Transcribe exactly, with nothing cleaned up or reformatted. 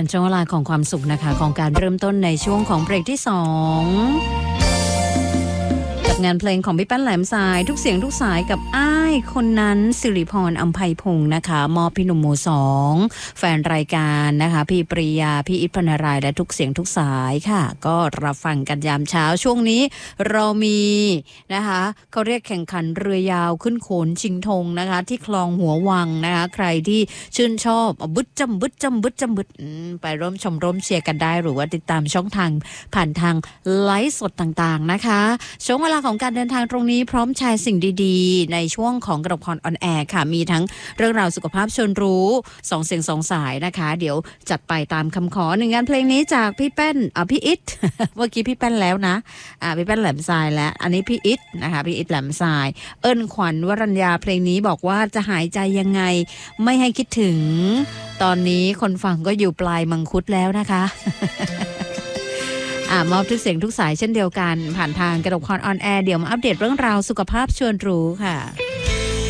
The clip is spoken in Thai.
ช่วงเวลาของความสุขนะคะของการเริ่มต้นในช่วงของเบรกที่สองกับงานเพลงของพี่แป้นแหลมทรายทุกเสียงทุกสายกับอ้ายคนนั้นสิริพรอำไพพงศ์นะคะมอบพี่หนุ่มหมู่สองแฟนรายการนะคะพี่ปริยาพี่อิทพนารายและทุกเสียงทุกสายค่ะก็รับฟังกันยามเช้าช่วงนี้เรามีนะคะเขาเรียกแข่งขันเรือยาวขึ้นโขนชิงธงนะคะที่คลองหัววังนะคะใครที่ชื่นชอบบึดจำบึดจำบึดจำบึดไปร่วมชมร่วมเชียร์กันได้หรือว่าติดตามช่องทางผ่านทางไลฟ์สดต่างๆนะคะช่วงเวลาของการเดินทางตรงนี้พร้อมแชร์สิ่งดีๆในช่วงของกระพรออนแอร์ค่ะมีทั้งเรื่องราวสุขภาพชวนรู้สองเสียงสองสายนะคะเดี๋ยวจัดไปตามคำขอหนึ่งงานเพลงนี้จากพี่แป้นอ่ะพี่อิท เมื่อกี้พี่แป้นแล้วนะอ่าพี่แป้นแหลมทรายแล้วอันนี้พี่อิทนะคะพี่อิทแหลมทรายเอิ้นขวัญวรัญญาเพลงนี้บอกว่าจะหายใจยังไงไม่ให้คิดถึงตอนนี้คนฟังก็อยู่ปลายมังคุดแล้วนะคะ อ่ามอบทุกเสียงทุกสายเช่นเดียวกันผ่านทางกระดกคอนออนแอร์เดี๋ยวมาอัปเดตเรื่องราวสุขภาพชวนรู้ค่ะ